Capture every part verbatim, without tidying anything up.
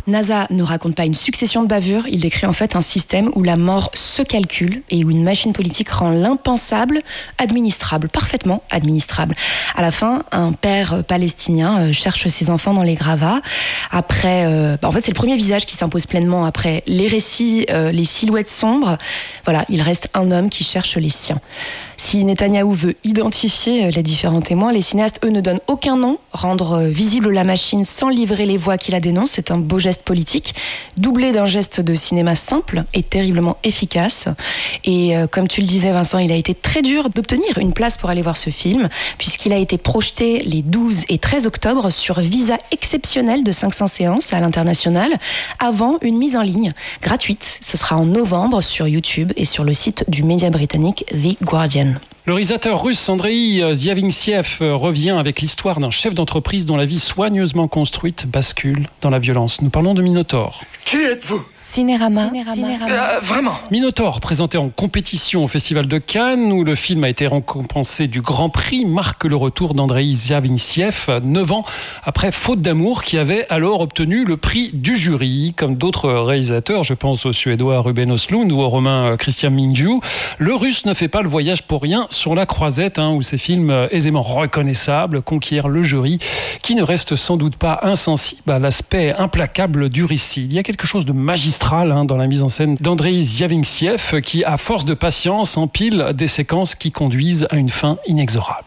NASA ne raconte pas une succession de bavures, il décrit en fait un système où la mort se calcule et où une machine politique rend l'impensable administrable, parfaitement administrable. À la fin, un père palestinien cherche ses enfants dans les gravats. Après, euh, bah en fait, c'est le premier visage qui s'impose pleinement après les récits, euh, les silhouettes sombres. Voilà, il reste un homme qui cherche les siens. Si Netanyahou veut identifier les différents témoins, les cinéastes, eux, ne donnent aucun nom. Rendre visible la machine sans livrer les voix qui la dénoncent, c'est un beau geste politique, doublé d'un geste de cinéma simple et terriblement efficace. Et euh, comme tu le disais, Vincent, il a été très dur d'obtenir une place pour aller voir ce film, puisqu'il a été projeté les douze et treize octobre sur visa exceptionnel de cinq cents séances à l'international, avant une mise en ligne gratuite. Ce sera en novembre sur YouTube et sur le site du média britannique The Guardian. Le réalisateur russe Andreï Zviagintsev revient avec l'histoire d'un chef d'entreprise dont la vie soigneusement construite bascule dans la violence. Nous parlons de Minotaur. Qui êtes-vous ? Cinérama. Cinérama. Euh, vraiment. Minotaur, présenté en compétition au Festival de Cannes, où le film a été récompensé du Grand Prix, marque le retour d'Andreï Zviagintsev, neuf ans après Faute d'amour, qui avait alors obtenu le prix du jury. Comme d'autres réalisateurs, je pense au Suédois Ruben Östlund ou au Romain Christian Minju, le Russe ne fait pas le voyage pour rien sur la croisette, hein, où ses films aisément reconnaissables conquièrent le jury, qui ne reste sans doute pas insensible à l'aspect implacable du récit. Il y a quelque chose de magistral dans la mise en scène d'Andreï Zviagintsev qui, à force de patience, empile des séquences qui conduisent à une fin inexorable.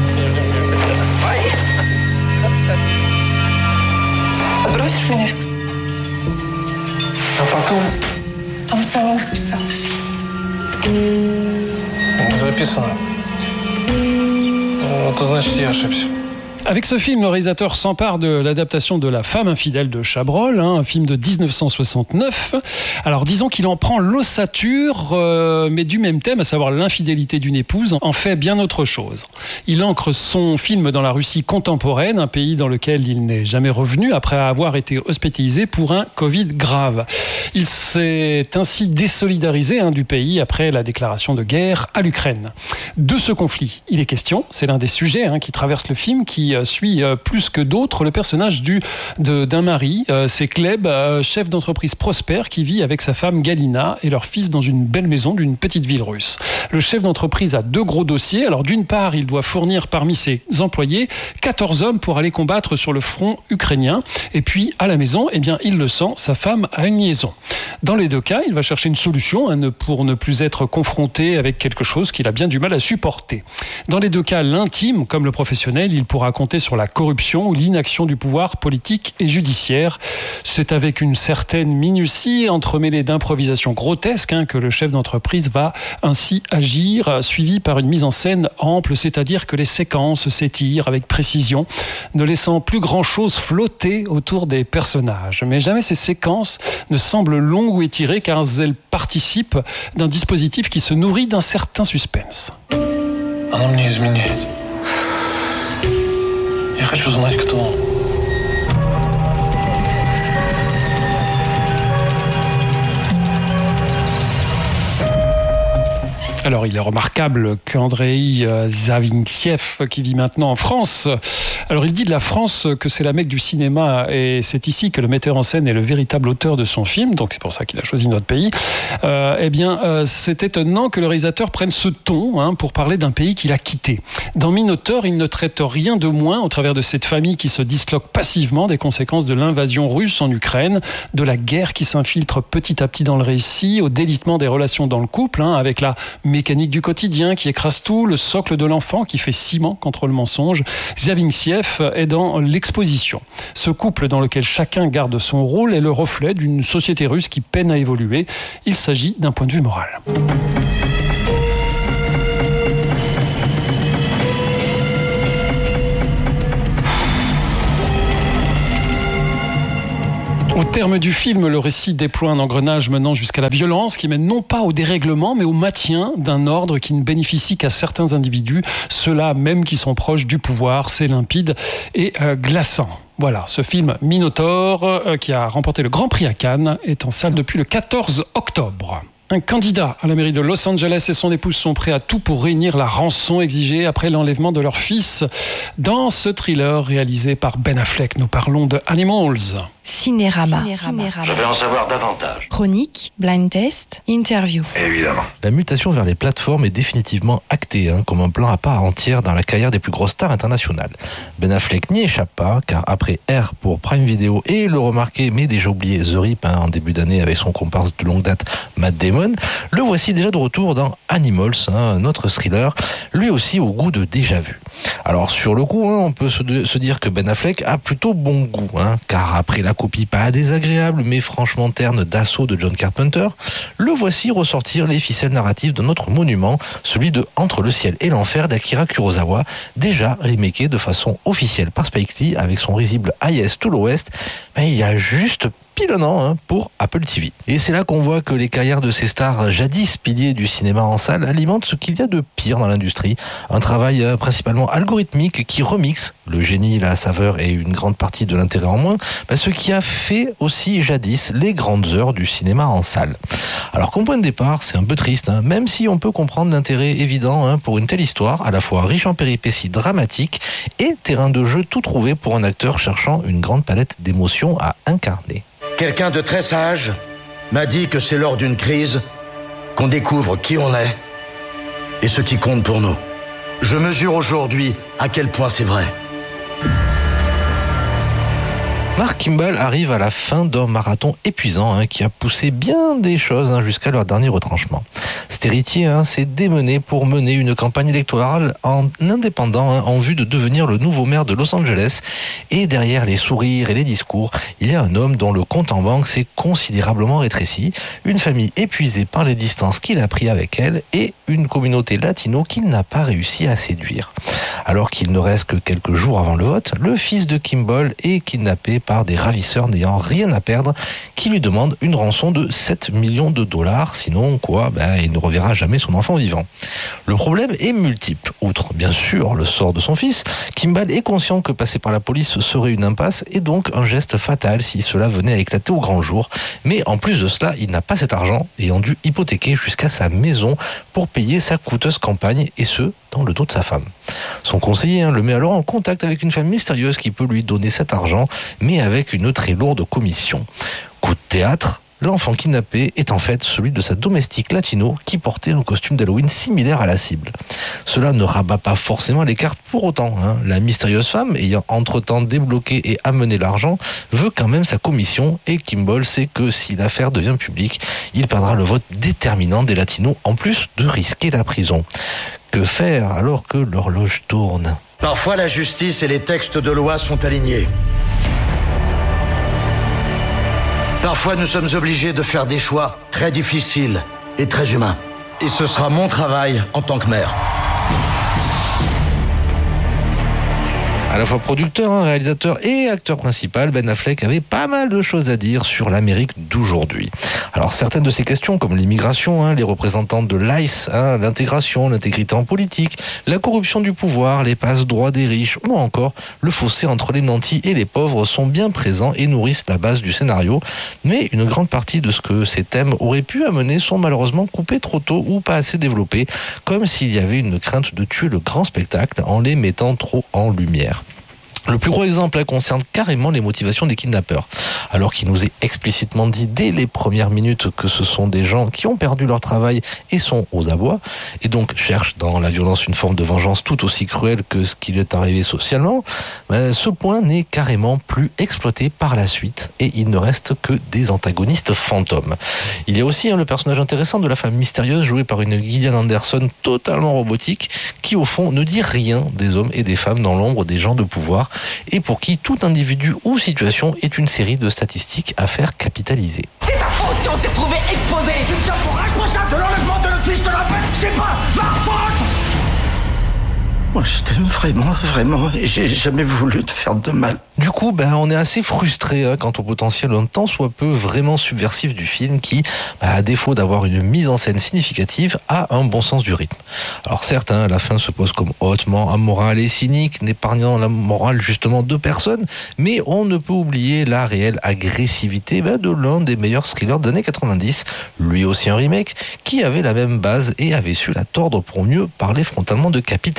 Бросишь меня? А потом... Он сам расписался. Записано. Это значит, я ошибся. Avec ce film, le réalisateur s'empare de l'adaptation de La femme infidèle de Chabrol, hein, un film de dix-neuf cent soixante-neuf. Alors disons qu'il en prend l'ossature, euh, mais du même thème, à savoir l'infidélité d'une épouse, en fait bien autre chose. Il ancre son film dans la Russie contemporaine, un pays dans lequel il n'est jamais revenu après avoir été hospitalisé pour un Covid grave. Il s'est ainsi désolidarisé hein, du pays après la déclaration de guerre à l'Ukraine. De ce conflit, il est question, c'est l'un des sujets hein, qui traverse le film, qui suit euh, plus que d'autres le personnage du, de, d'un mari, euh, c'est Gleb, euh, chef d'entreprise prospère qui vit avec sa femme Galina et leur fils dans une belle maison d'une petite ville russe. Le chef d'entreprise a deux gros dossiers. Alors d'une part, il doit fournir parmi ses employés quatorze hommes pour aller combattre sur le front ukrainien. Et puis à la maison, eh bien, il le sent, sa femme a une liaison. Dans les deux cas, il va chercher une solution hein, pour ne plus être confronté avec quelque chose qu'il a bien du mal à supporter. Dans les deux cas, l'intime comme le professionnel, il pourra compter sur la corruption ou l'inaction du pouvoir politique et judiciaire. C'est avec une certaine minutie entremêlée d'improvisations grotesques hein, que le chef d'entreprise va ainsi agir, suivi par une mise en scène ample, c'est-à-dire que les séquences s'étirent avec précision, ne laissant plus grand-chose flotter autour des personnages. Mais jamais ces séquences ne semblent longues ou étirées, car elles participent d'un dispositif qui se nourrit d'un certain suspense. Она мне изменяет. Я хочу знать, кто он. Alors, il est remarquable qu'Andreï Zviagintsev, qui vit maintenant en France, alors il dit de la France que c'est la Mecque du cinéma et c'est ici que le metteur en scène est le véritable auteur de son film, donc c'est pour ça qu'il a choisi notre pays. Euh, eh bien, euh, c'est étonnant que le réalisateur prenne ce ton hein, pour parler d'un pays qu'il a quitté. Dans Minotaur, il ne traite rien de moins au travers de cette famille qui se disloque passivement des conséquences de l'invasion russe en Ukraine, de la guerre qui s'infiltre petit à petit dans le récit, au délitement des relations dans le couple, hein, avec la mécanique du quotidien qui écrase tout, le socle de l'enfant qui fait ciment contre le mensonge. Zviagintsev est dans l'exposition. Ce couple dans lequel chacun garde son rôle est le reflet d'une société russe qui peine à évoluer. Il s'agit d'un point de vue moral. Au terme du film, le récit déploie un engrenage menant jusqu'à la violence qui mène non pas au dérèglement, mais au maintien d'un ordre qui ne bénéficie qu'à certains individus, ceux-là même qui sont proches du pouvoir. C'est limpide et euh, glaçant. Voilà, ce film Minotaur, euh, qui a remporté le Grand Prix à Cannes, est en salle depuis le quatorze octobre. Un candidat à la mairie de Los Angeles et son épouse sont prêts à tout pour réunir la rançon exigée après l'enlèvement de leur fils. Dans ce thriller réalisé par Ben Affleck, nous parlons de Animals. Cinérama. Je vais en savoir davantage. Chronique, blind test, interview. Évidemment. La mutation vers les plateformes est définitivement actée, hein, comme un plan à part entière dans la carrière des plus grosses stars internationales. Ben Affleck n'y échappe pas, car après R pour Prime Video et le remarqué mais déjà oublié The Rip hein, en début d'année avec son comparse de longue date Matt Damon, le voici déjà de retour dans Animals, hein, notre thriller, lui aussi au goût de déjà vu. Alors sur le coup, hein, on peut se, de, se dire que Ben Affleck a plutôt bon goût, hein, car après la copie pas désagréable mais franchement terne d'Assaut de John Carpenter, le voici ressortir les ficelles narratives de notre monument, celui de Entre le ciel et l'enfer d'Akira Kurosawa, déjà remaké de façon officielle par Spike Lee avec son risible Highest to Lowest, ben, il y a juste pile un an hein, pour Apple T V. Et c'est là qu'on voit que les carrières de ces stars jadis piliers du cinéma en salle alimentent ce qu'il y a de pire dans l'industrie. Un travail euh, principalement algorithmique qui remixe le génie, la saveur et une grande partie de l'intérêt en moins, bah, ce qui a fait aussi jadis les grandes heures du cinéma en salle. Alors comme point de départ, c'est un peu triste, hein, même si on peut comprendre l'intérêt évident hein, pour une telle histoire, à la fois riche en péripéties dramatiques et terrain de jeu tout trouvé pour un acteur cherchant une grande palette d'émotions à incarner. Quelqu'un de très sage m'a dit que c'est lors d'une crise qu'on découvre qui on est et ce qui compte pour nous. Je mesure aujourd'hui à quel point c'est vrai. Mark Kimball arrive à la fin d'un marathon épuisant hein, qui a poussé bien des choses hein, jusqu'à leur dernier retranchement. Cet héritier hein, s'est démené pour mener une campagne électorale en indépendant hein, en vue de devenir le nouveau maire de Los Angeles. Et derrière les sourires et les discours, il y a un homme dont le compte en banque s'est considérablement rétréci, une famille épuisée par les distances qu'il a pris avec elle et une communauté latino qu'il n'a pas réussi à séduire. Alors qu'il ne reste que quelques jours avant le vote, le fils de Kimball est kidnappé par des ravisseurs n'ayant rien à perdre qui lui demandent une rançon de sept millions de dollars, sinon quoi, ben, il ne reverra jamais son enfant vivant. Le problème est multiple. Outre bien sûr le sort de son fils, Kimball est conscient que passer par la police serait une impasse et donc un geste fatal si cela venait à éclater au grand jour. Mais en plus de cela, il n'a pas cet argent ayant dû hypothéquer jusqu'à sa maison pour payer sa coûteuse campagne et ce, dans le dos de sa femme. Son conseiller hein, le met alors en contact avec une femme mystérieuse qui peut lui donner cet argent, mais avec une très lourde commission. Coup de théâtre, l'enfant kidnappé est en fait celui de sa domestique latino qui portait un costume d'Halloween similaire à la cible. Cela ne rabat pas forcément les cartes pour autant. Hein. La mystérieuse femme, ayant entre-temps débloqué et amené l'argent, veut quand même sa commission et Kimball sait que si l'affaire devient publique, il perdra le vote déterminant des latinos en plus de risquer la prison. Que faire alors que l'horloge tourne ? Parfois la justice et les textes de loi sont alignés. Parfois nous sommes obligés de faire des choix très difficiles et très humains. Et ce sera mon travail en tant que maire. À la fois producteur, hein, réalisateur et acteur principal, Ben Affleck avait pas mal de choses à dire sur l'Amérique d'aujourd'hui. Alors certaines de ces questions, comme l'immigration, hein, les représentants de l'I C E, hein, l'intégration, l'intégrité en politique, la corruption du pouvoir, les passe-droits des riches ou encore le fossé entre les nantis et les pauvres sont bien présents et nourrissent la base du scénario. Mais une grande partie de ce que ces thèmes auraient pu amener sont malheureusement coupés trop tôt ou pas assez développés, comme s'il y avait une crainte de tuer le grand spectacle en les mettant trop en lumière. Le plus gros exemple là, concerne carrément les motivations des kidnappeurs. Alors qu'il nous est explicitement dit dès les premières minutes que ce sont des gens qui ont perdu leur travail et sont aux abois, et donc cherchent dans la violence une forme de vengeance tout aussi cruelle que ce qui lui est arrivé socialement, ben, ce point n'est carrément plus exploité par la suite et il ne reste que des antagonistes fantômes. Il y a aussi hein, le personnage intéressant de la femme mystérieuse jouée par une Gillian Anderson totalement robotique qui au fond ne dit rien des hommes et des femmes dans l'ombre des gens de pouvoir et pour qui tout individu ou situation est une série de statistiques à faire capitaliser. C'est ta faute si on s'est retrouvé exposé. Tu me tiens pour responsable de l'enlèvement de notre fils de la fête. C'est pas ma faute. Moi, je t'aime vraiment, vraiment, et j'ai jamais voulu te faire de mal. Du coup, ben, on est assez frustré hein, quant au potentiel un tant soit peu vraiment subversif du film qui, ben, à défaut d'avoir une mise en scène significative, a un bon sens du rythme. Alors certes, hein, la fin se pose comme hautement amorale et cynique, n'épargnant la morale justement de personne, mais on ne peut oublier la réelle agressivité ben, de l'un des meilleurs thrillers des années quatre-vingt-dix, lui aussi un remake, qui avait la même base et avait su la tordre pour mieux parler frontalement de capitalisme.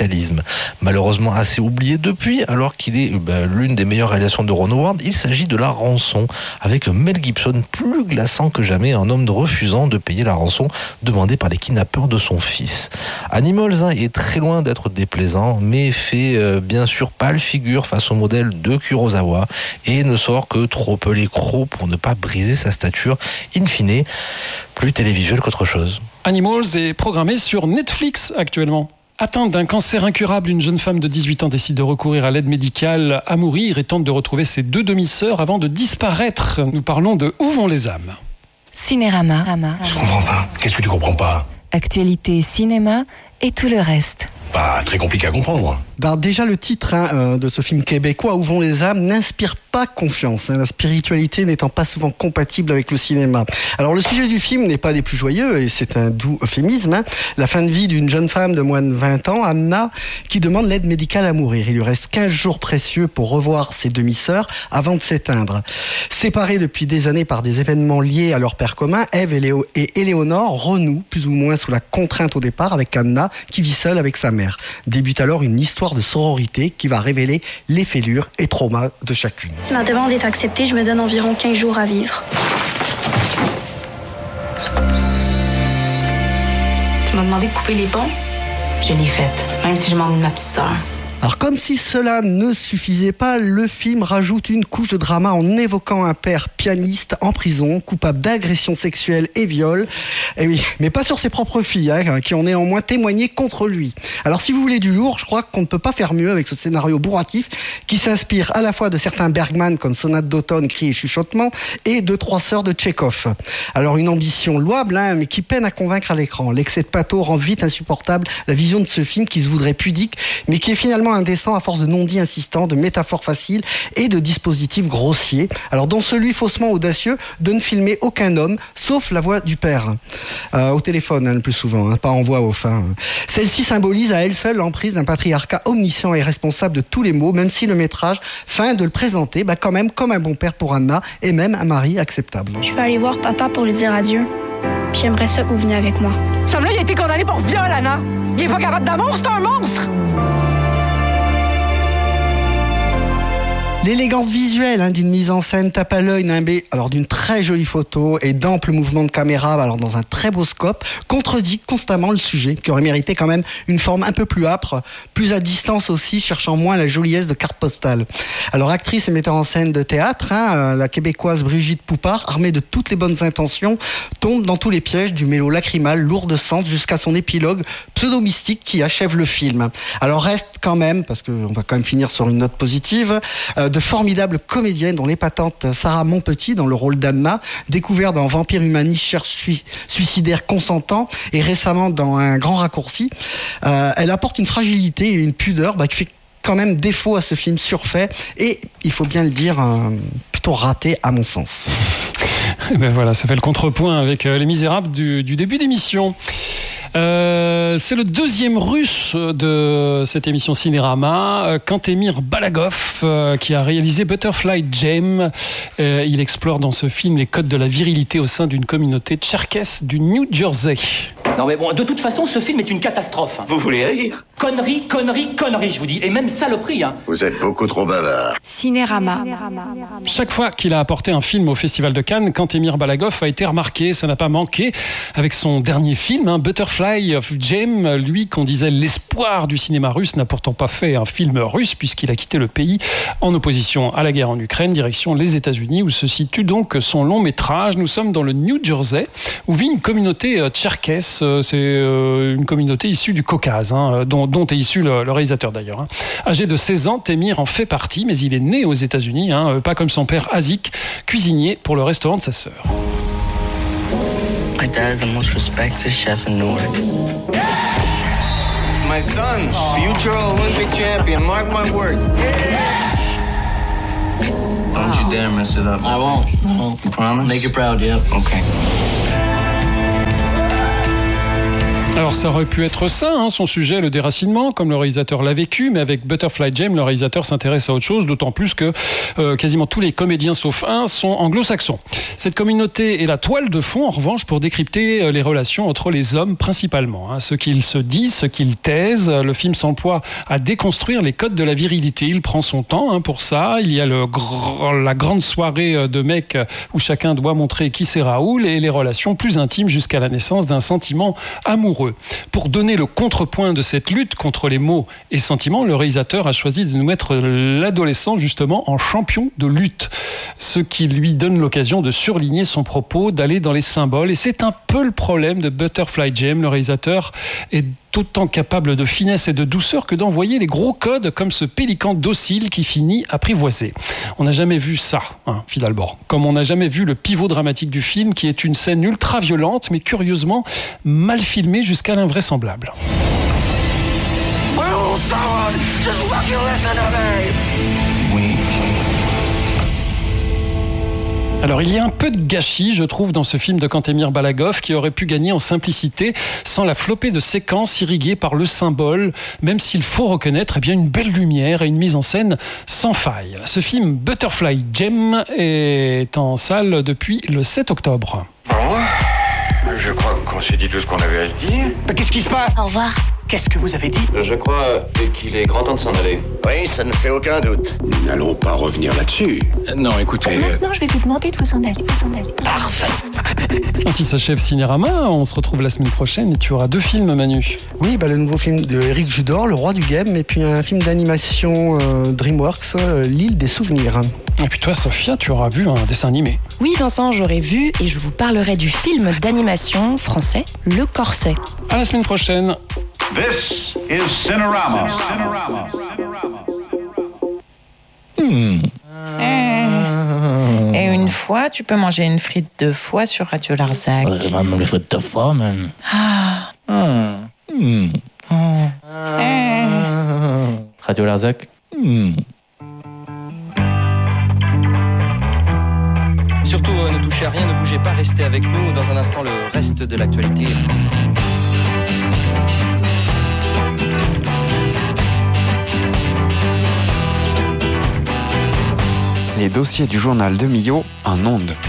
malheureusement assez oublié depuis, alors qu'il est ben, l'une des meilleures réalisations de Ron Howard. Il s'agit de La Rançon, avec Mel Gibson plus glaçant que jamais, un homme refusant de payer la rançon demandée par les kidnappeurs de son fils. Animals hein, est très loin d'être déplaisant, mais fait euh, bien sûr pâle figure face au modèle de Kurosawa et ne sort que trop peu les crocs pour ne pas briser sa stature. In fine, plus télévisuel qu'autre chose. Animals est programmé sur Netflix actuellement. Atteinte d'un cancer incurable, une jeune femme de dix-huit ans décide de recourir à l'aide médicale à mourir et tente de retrouver ses deux demi-sœurs avant de disparaître. Nous parlons de Où vont les âmes ? Cinérama. Je comprends pas. Qu'est-ce que tu comprends pas ? Actualité, cinéma et tout le reste. Pas très compliqué à comprendre. Ben déjà le titre hein, de ce film québécois Où vont les âmes n'inspire pas confiance, hein, la spiritualité n'étant pas souvent compatible avec le cinéma. Alors le sujet du film n'est pas des plus joyeux et c'est un doux euphémisme, hein, la fin de vie d'une jeune femme de moins de vingt ans, Anna, qui demande l'aide médicale à mourir. Il lui reste quinze jours précieux pour revoir ses demi-sœurs avant de s'éteindre. Séparées depuis des années par des événements liés à leur père commun, Ève et, Léo- et Éléonore renouent plus ou moins sous la contrainte au départ avec Anna qui vit seule avec sa mère. Débute alors une histoire de sororité qui va révéler les fêlures et traumas de chacune. Si ma demande est acceptée, je me donne environ quinze jours à vivre. Tu m'as demandé de couper les ponts? Je l'ai faite, même si je m'en de ma petite sœur. Alors comme si cela ne suffisait pas, le film rajoute une couche de drama en évoquant un père pianiste en prison, coupable d'agression sexuelle et viol. Et oui, mais pas sur ses propres filles, hein, qui ont néanmoins témoigné contre lui. Alors si vous voulez du lourd, je crois qu'on ne peut pas faire mieux avec ce scénario bourratif qui s'inspire à la fois de certains Bergman comme Sonate d'automne, Cris et chuchotements et de Trois sœurs de Tchekhov. Alors une ambition louable, hein, mais qui peine à convaincre à l'écran. L'excès de pâteau rend vite insupportable la vision de ce film qui se voudrait pudique, mais qui est finalement indécent à force de non-dits insistants, de métaphores faciles et de dispositifs grossiers. Alors dont celui faussement audacieux de ne filmer aucun homme, sauf la voix du père, euh, au téléphone hein, le plus souvent, hein, pas en voix off. Hein. Celle-ci symbolise à elle seule l'emprise d'un patriarcat omniscient et responsable de tous les maux, même si le métrage feint de le présenter bah, quand même comme un bon père pour Anna et même un mari acceptable. Je vais aller voir papa pour lui dire adieu. Puis j'aimerais ça que vous veniez avec moi. Ce homme-là, il a été condamné pour viol, Anna. Il est pas capable d'amour, c'est un monstre. L'élégance visuelle hein, d'une mise en scène tape à l'œil, nimbée alors d'une très jolie photo et d'amples mouvements de caméra, alors dans un très beau scope, contredit constamment le sujet, qui aurait mérité quand même une forme un peu plus âpre, plus à distance aussi, cherchant moins la joliesse de carte postale. Alors actrice et metteur en scène de théâtre, hein, la québécoise Brigitte Poupard, armée de toutes les bonnes intentions, tombe dans tous les pièges du mélo lacrymal, lourd de sang, jusqu'à son épilogue pseudo-mystique qui achève le film. Alors reste quand même, parce qu'on va quand même finir sur une note positive, euh, de formidables comédiennes dont l'épatante Sarah Monpetit dans le rôle d'Anna, découverte dans Vampire humaniste cherche sui- suicidaire consentant et récemment dans Un grand raccourci. Euh, elle apporte une fragilité et une pudeur bah, qui fait quand même défaut à ce film surfait et, il faut bien le dire, euh, plutôt raté à mon sens. Ben voilà, ça fait le contrepoint avec Les Misérables du, du début d'émission. Euh, c'est le deuxième russe de cette émission Cinérama, Kantemir Balagov, euh, qui a réalisé Butterfly Jam. Euh, il explore dans ce film les codes de la virilité au sein d'une communauté tcherkesse du New Jersey. Non mais bon, de toute façon, ce film est une catastrophe. Vous voulez rire? Connerie, connerie, connerie, je vous dis. Et même saloperie, hein. Vous êtes beaucoup trop bavard. Cinérama. Chaque fois qu'il a apporté un film au Festival de Cannes, Kantemir Balagov a été remarqué. Ça n'a pas manqué avec son dernier film, hein, Butterfly of Jam. Lui, qu'on disait l'espoir du cinéma russe, n'a pourtant pas fait un film russe puisqu'il a quitté le pays en opposition à la guerre en Ukraine, direction les États-Unis, où se situe donc son long métrage. Nous sommes dans le New Jersey, où vit une communauté euh, tcherkesse. C'est euh, une communauté issue du Caucase, hein, dont, dont est issu le, le réalisateur d'ailleurs. Hein. Âgé de seize ans, Temir en fait partie, mais il est né aux États-Unis, hein, pas comme son père Azik, cuisinier pour le restaurant de sa sœur. My dad is the most respected chef in Newark. My son, future Olympic champion, mark my words. Don't you dare mess it up. I won't. You promise? Make it proud, yep. Okay. Alors ça aurait pu être ça, hein, son sujet, le déracinement, comme le réalisateur l'a vécu, mais avec Butterfly Jam, le réalisateur s'intéresse à autre chose, d'autant plus que euh, quasiment tous les comédiens, sauf un, sont anglo-saxons. Cette communauté est la toile de fond, en revanche, pour décrypter les relations entre les hommes principalement. Hein, ce qu'ils se disent, ce qu'ils taisent. Le film s'emploie à déconstruire les codes de la virilité. Il prend son temps hein, pour ça. Il y a le gr- la grande soirée de mecs où chacun doit montrer qui c'est Raoul et les relations plus intimes jusqu'à la naissance d'un sentiment amoureux. Pour donner le contrepoint de cette lutte contre les mots et sentiments, le réalisateur a choisi de nous mettre l'adolescent justement en champion de lutte, ce qui lui donne l'occasion de surligner son propos, d'aller dans les symboles. Et c'est un peu le problème de Butterfly Jam. Le réalisateur est autant capable de finesse et de douceur que d'envoyer les gros codes comme ce pélican docile qui finit apprivoisé. On n'a jamais vu ça, hein, Fidalbord. Comme on n'a jamais vu le pivot dramatique du film qui est une scène ultra violente mais curieusement mal filmée jusqu'à l'invraisemblable. Alors il y a un peu de gâchis, je trouve, dans ce film de Cantemir Balagov qui aurait pu gagner en simplicité sans la flopée de séquences irriguées par le symbole, même s'il faut reconnaître eh bien, une belle lumière et une mise en scène sans faille. Ce film Butterfly Jam est en salle depuis le sept octobre. Bon, je crois qu'on s'est dit tout ce qu'on avait à se dire. Mais qu'est-ce qui se passe? Au revoir. Qu'est-ce que vous avez dit? Je crois qu'il est grand temps de s'en aller. Oui, ça ne fait aucun doute. Nous n'allons pas revenir là-dessus. Non, écoutez... Maintenant, je vais vous demander de vous en aller. Vous en aller. Parfait. Ainsi s'achève Cinérama. On se retrouve la semaine prochaine et tu auras deux films, Manu. Oui, bah, le nouveau film de Eric Judor, Le Roi du Game, et puis un film d'animation euh, DreamWorks, euh, L'île des souvenirs. Et puis toi, Sophia, tu auras vu un dessin animé. Oui, Vincent, j'aurais vu et je vous parlerai du film d'animation français Le Corset. À la semaine prochaine. This is Cinerama. Mmh. Et une fois, tu peux manger une frite de foie sur Radio Larzac. Ouais, même les frites de foie, même. Ah. Mmh. Mmh. Mmh. Radio Larzac. Mmh. Surtout, euh, ne touchez à rien, ne bougez pas, restez avec nous. Dans un instant, le reste de l'actualité. Les dossiers du journal de Millau en ondes.